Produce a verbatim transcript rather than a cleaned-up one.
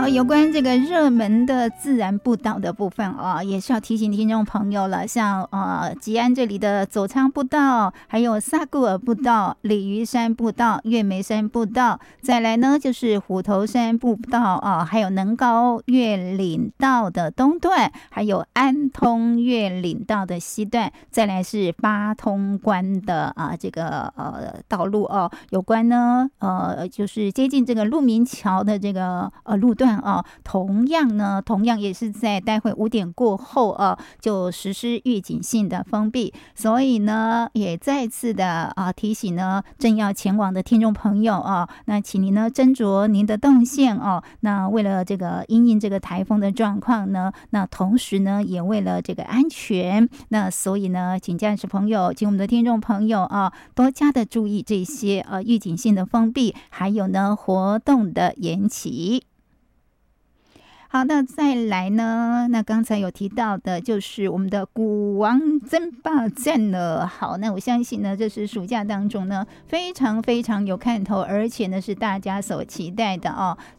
好，有关这个热门的自然步道的部分啊，也是要提醒听众朋友了。像呃吉安这里的左仓步道，还有萨固尔步道、鲤鱼山步道、月眉山步道，再来呢就是虎头山步道啊，还有能高越岭道的东段，还有安通越岭道的西段，再来是八通关的啊这个呃道路哦。有关呢呃就是接近这个鹿鸣桥的这个呃路段啊，同样呢，同样也是在待会五点过后啊，就实施预警性的封闭。所以呢，也再次的啊提醒呢，正要前往的听众朋友啊，那请您呢斟酌您的动线哦。那为了这个因应这个台风的状况呢，那同时呢，也为了这个安全，那所以呢，请驾驶朋友，请我们的听众朋友啊，多加的注意这些呃预警性的封闭，还有呢活动的延期。好，那再来呢？那刚才有提到的，就是我们的股王争霸战了。好，那我相信呢，这是暑假当中呢非常非常有看头，而且呢是大家所期待的哦。